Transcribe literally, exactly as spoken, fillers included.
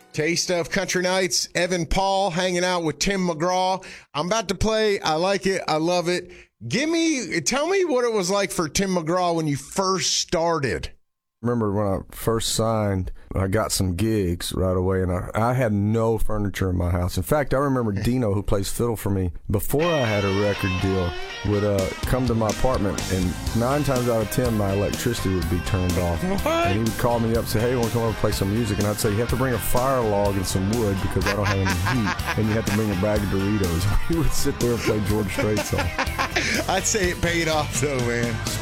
Taste of Country Nights, Evan Paul hanging out with Tim McGraw. I'm about to play. I like it. I love it. Give me, tell me what it was like for Tim McGraw when you first started. Remember when I first signed, I got some gigs right away, and I, I had no furniture in my house. In fact, I remember Dino, who plays fiddle for me, before I had a record deal, would uh, come to my apartment, and nine times out of ten, my electricity would be turned off. What? And he would call me up and say, hey, you want to come over and play some music? And I'd say, you have to bring a fire log and some wood because I don't have any heat, and you have to bring a bag of Doritos. He would sit there and play George Strait songs. I'd say it paid off, though, man.